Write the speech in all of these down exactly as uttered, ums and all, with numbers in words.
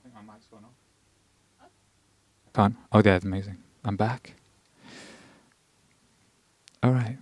think my mic's gone off. Can't. Oh, that's amazing. I'm back. All right.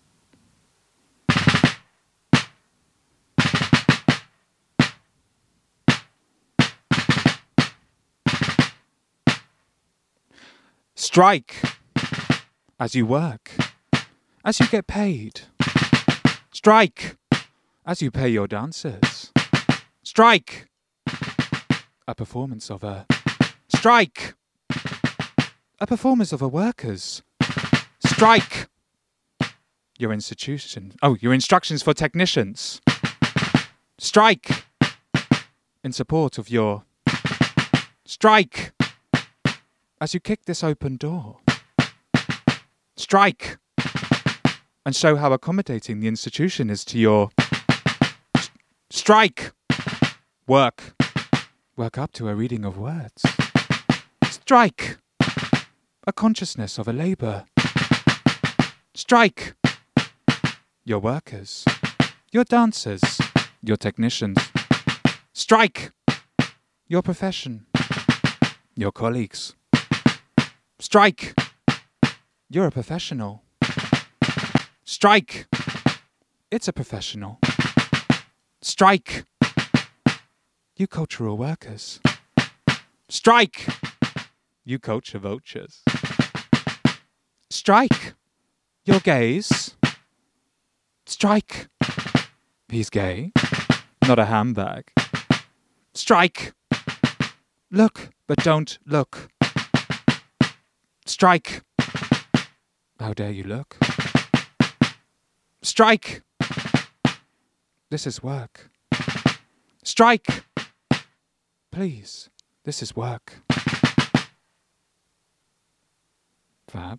Strike as you work, as you get paid. Strike as you pay your dancers. Strike, a performance of a strike, a performance of a workers. Strike, your institution. Oh, your instructions for technicians. Strike, in support of your strike. As you kick this open door, strike and show how accommodating the institution is to your s- strike. Work. Work up to a reading of words. Strike. A consciousness of a labour. Strike. Your workers, your dancers, your technicians. Strike. Your profession, your colleagues. Strike! You're a professional. Strike! It's a professional. Strike! You cultural workers. Strike! You culture vultures. Strike! You're gays. Strike! He's gay. Not a handbag. Strike! Look, but don't look. Strike! How dare you look? Strike! This is work. Strike! Please, this is work. Fab.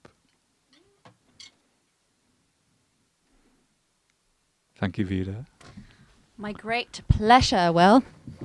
Thank you, Vida. My great pleasure. Well,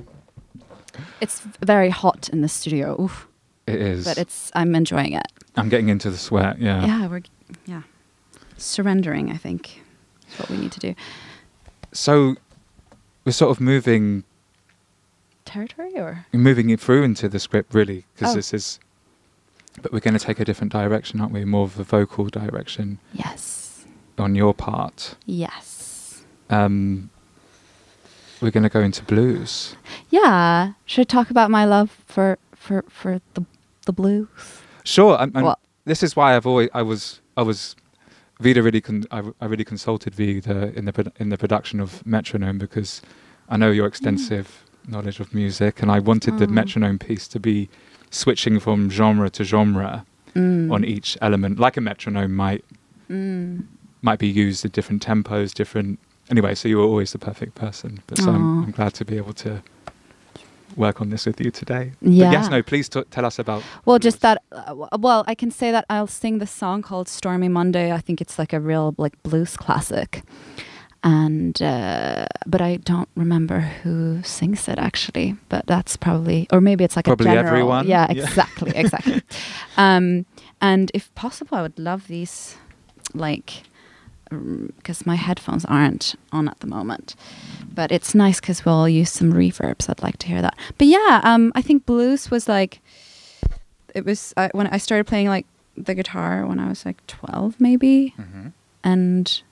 it's very hot in the studio. Oof. It is. But it's I'm enjoying it. I'm getting into the sweat, yeah. Yeah, we're yeah. Surrendering, I think, is what we need to do. So we're sort of moving Territory or moving it through into the script, really, because Oh. this is but we're going to take a different direction, aren't we? More of a vocal direction Yes. on your part. Yes. Um we're going to go into blues. Yeah. Should I talk about my love for for for the the blues? Sure. I'm, I'm, Well- this is why I've always I was I was Vida really con- I, I really consulted Vida in the pro- in the production of Metronome, because I know your extensive knowledge of music, and I wanted the Mm. metronome piece to be switching from genre to genre Mm. on each element, like a metronome might Mm. might be used at different tempos, different. Anyway, so you were always the perfect person. But so I'm, Aw. I'm glad to be able to work on this with you today. Yeah. But yes, no, please t- tell us about. Well, just blues. that. Uh, w- well, I can say that I'll sing this song called "Stormy Monday." I think it's like a real like blues classic, and uh, but I don't remember who sings it actually. But that's probably, or maybe it's like Probably a general. everyone. Yeah, Yeah. exactly, exactly. Um, and if possible, I would love these, like, because my headphones aren't on at the moment. But it's nice because we'll use some reverbs. I'd like to hear that. But yeah, um, I think blues was like, it was uh, when I started playing like the guitar when I was like twelve maybe, Mhm. and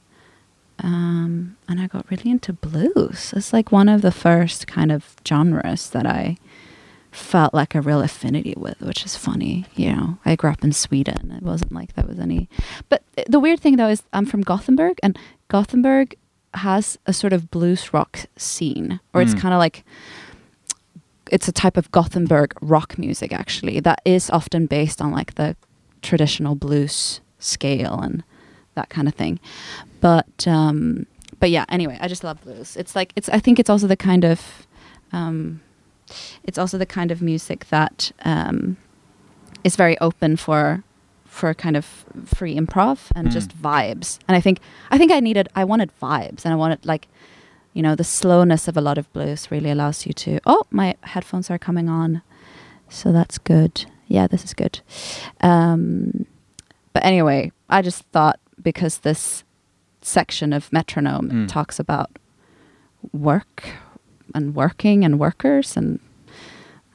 um, and I got really into blues. It's like one of the first kind of genres that I felt like a real affinity with, which is funny. You know, I grew up in Sweden. It wasn't like that was any. But the weird thing though is I'm from Gothenburg, and Gothenburg has a sort of blues rock scene, or it's Mm. kind of like, it's a type of Gothenburg rock music actually that is often based on like the traditional blues scale and that kind of thing. But um, but yeah, anyway, I just love blues. It's like it's. I think it's also the kind of um, it's also the kind of music that um, is very open for for kind of free improv and Mm. just vibes. And I think I think I needed I wanted vibes, and I wanted like, you know, the slowness of a lot of blues really allows you to. Oh, my headphones are coming on, so that's good. Yeah, this is good. Um, but anyway, I just thought because this section of Metronome Mm. talks about work and working and workers and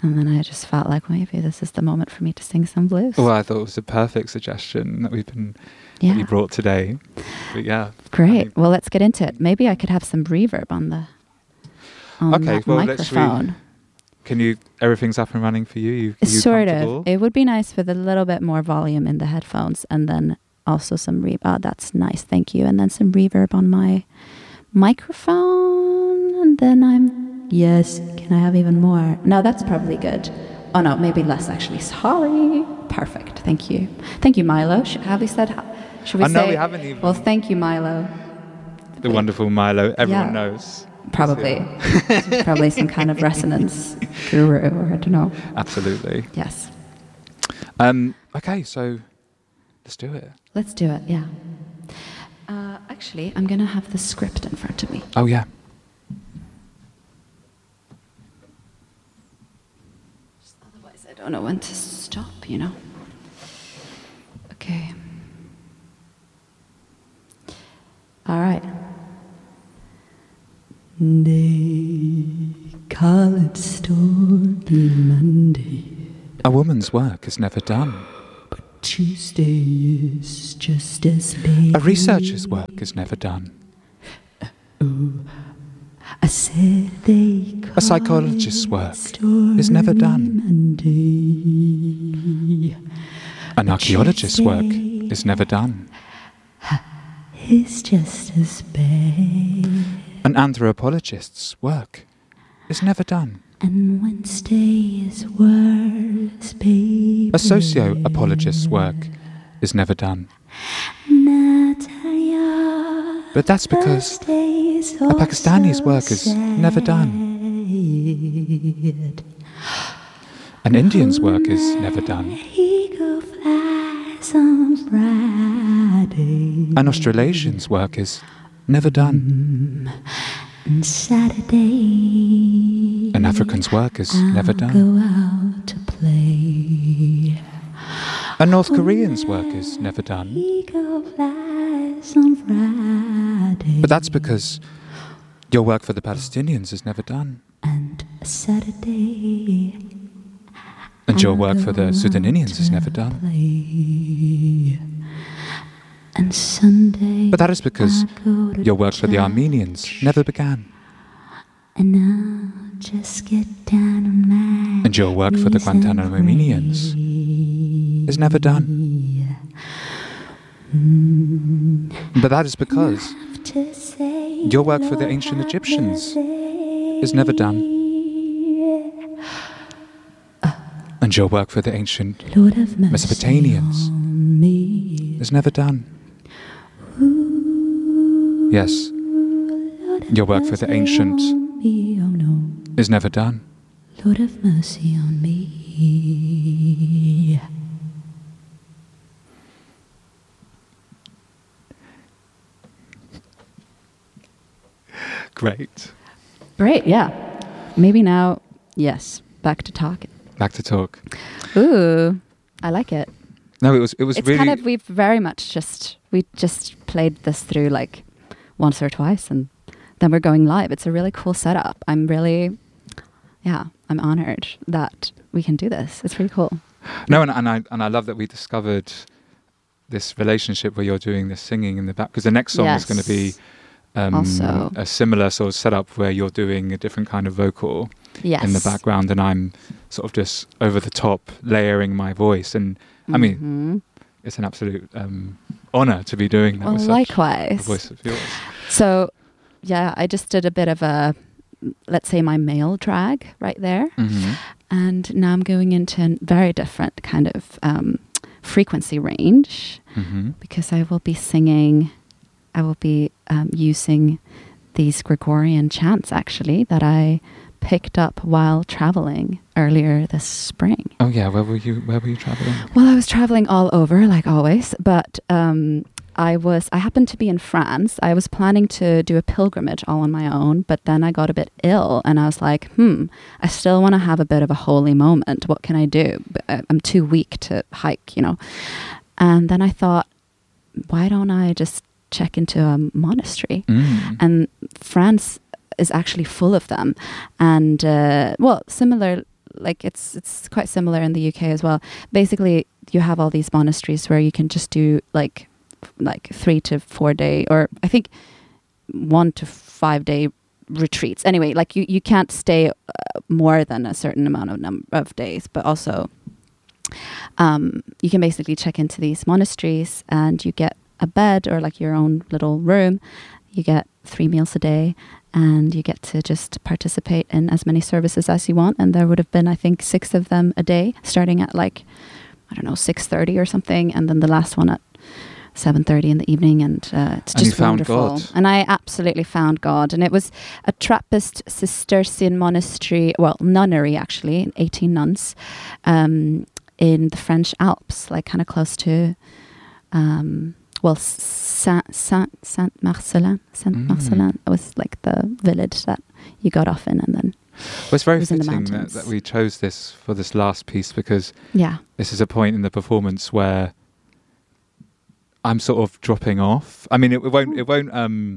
And then I just felt like maybe this is the moment for me to sing some blues. Well, I thought it was a perfect suggestion that we've been yeah. that you brought today. But yeah. Great. I mean, well, let's get into it. Maybe I could have some reverb on the on okay, that well, let's microphone. re- Can you? Everything's up and running for you. You, you sort comfortable? of. It would be nice with a little bit more volume in the headphones, and then also some reverb. Oh, that's nice. Thank you. And then some reverb on my microphone, and then I'm. Yes. Can I have even more? No, that's probably good. Oh no, maybe less actually. Sorry. Perfect. Thank you. Thank you, Milo. Sh- have we said? Should we I know say? we haven't even. Well, thank you, Milo. The wonderful Milo. Everyone Yeah. knows. Probably. Probably some kind of resonance guru, or I don't know. Absolutely. Yes. Um. Okay, so let's do it. Let's do it, yeah. Uh, actually, I'm going to have the script in front of me. Oh yeah. Otherwise, I don't know when to stop, you know. Okay. All right. They call it Stormy Monday. A woman's work is never done. Tuesday is just as big. A researcher's work is never done. Oh, I said they call A psychologist's it work is never done. Monday. An archaeologist's work is never done. It's just as bad. An anthropologist's work is never done. And Wednesday is worse, baby. A socio-apologist's work is never done. Natalia, But that's because a Pakistani's work is never done. An Indian's work is never done. Eagle flies on Friday. An Australasian's work is never done. And Saturday, An African's work is never I'll done. go out to play. A North Korean's work is never done. Eagle flies on Friday. But that's because your work for the Palestinians is never done. And Saturday, And your I'll work for go the Sudaninians is out never to done. play. And Sunday, But that is because I go to your work for the church. Armenians never began. And I'll just get down on my And your work for the knees and Guantanamonians pray. is never done. Mm. But that is because Have to say your work for the Lord, ancient have Egyptians mercy. is never done. And your work for the ancient Lord, have mercy Mesopotamians on me. is never done. Ooh, Yes, Lord, have your work for the mercy ancient on me. Oh no, is never done. Lord, have mercy on me. Great. Great, yeah. Maybe now, yes, back to talking. Back to talk. Ooh, I like it. No, it was it was It's really kind of, we've very much just, we just played this through like once or twice and then we're going live. It's a really cool setup. I'm really, yeah, I'm honored that we can do this. It's pretty cool. no, and, and I and I love that we discovered this relationship where you're doing the singing in the back, because the next song is going to be Yes. um, Also. a similar sort of setup where you're doing a different kind of vocal Yes. in the background, and I'm sort of just over the top layering my voice. And I mean, Mhm. it's an absolute um, honor to be doing that Well, with such a likewise. voice of yours. So, yeah, I just did a bit of a, let's say, my male drag right there. Mm-hmm. And now I'm going into a very different kind of um, frequency range Mm-hmm. because I will be singing, I will be um, using these Gregorian chants actually that I picked up while traveling earlier this spring. Oh yeah, where were you? Where were you traveling? Well, I was traveling all over, like always, but um, I was, I happened to be in France. I was planning to do a pilgrimage all on my own, but then I got a bit ill and I was like, hmm, I still want to have a bit of a holy moment. What can I do? But I- I'm too weak to hike, you know. And then I thought, why don't I just check into a monastery? Mm. And France is actually full of them. And, uh, well, similar like it's it's quite similar in the U K as well. Basically, you have all these monasteries where you can just do like like three to four day, or I think one to five day retreats. Anyway, like you, you can't stay uh, more than a certain amount of number of days, but also um, you can basically check into these monasteries and you get a bed or like your own little room. You get three meals a day and you get to just participate in as many services as you want. And there would have been, I think, six of them a day, starting at like, I don't know, six thirty or something. And then the last one at seven thirty in the evening. And uh, it's And just you found wonderful. God. And I absolutely found God. And it was a Trappist Cistercian monastery, well, nunnery actually, eighteen nuns, um, in the French Alps, like kind of close to... Um, Well, Saint Saint Saint Marcelin, Saint Mm. Marcelin was like the village that you got off in, and then Well, it's very It was in the fitting that, mountains. that we chose this for this last piece, because yeah, this is a point in the performance where I'm sort of dropping off. I mean, it, it won't, it won't, um,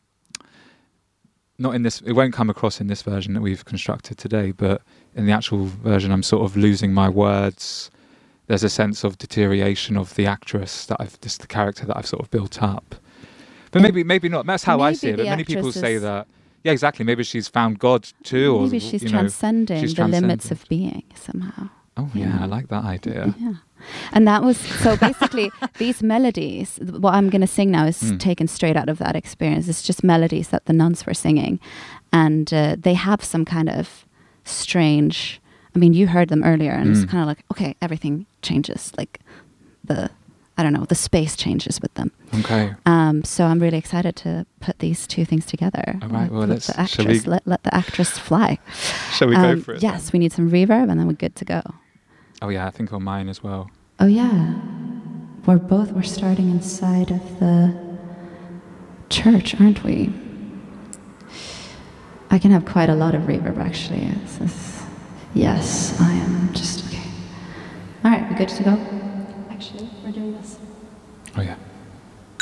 not in this, it won't come across in this version that we've constructed today, but in the actual version, I'm sort of losing my words. There's a sense of deterioration of the actress that I've, just the character that I've sort of built up. But maybe, maybe not. That's how I Maybe see it. the But many people actress say is- that, yeah, exactly. Maybe she's found God too, or maybe she's you know, transcending she's the limits transcended. of being somehow. Oh yeah, Yeah. I like that idea. Yeah, and that was so basically these melodies. th- What I'm going to sing now is Mm. taken straight out of that experience. It's just melodies that the nuns were singing, and uh, they have some kind of strange. I mean, you heard them earlier, and it's Mm. kind of like, okay, everything changes. Like the, I don't know, the space changes with them. Okay. Um, so I'm really excited to put these two things together. All right, with- well, with let's- the shall actress. we- Let, let the actress fly. Shall we Um, go for it? Yes, we need some reverb, and then we're good to go. Oh yeah, I think on mine as well. Oh yeah, we're both we're starting inside of the church, aren't we? I can have quite a lot of reverb actually. This is, yes, I am just okay. All right, we good to go? Actually, we're doing this.